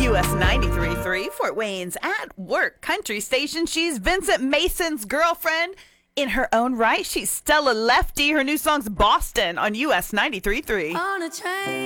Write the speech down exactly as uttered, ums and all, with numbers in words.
U S ninety-three point three, Fort Wayne's at work country station. She's Vincent Mason's girlfriend. In her own right, she's Stella Lefty. Her new song's Boston on U S ninety-three point three. On a train.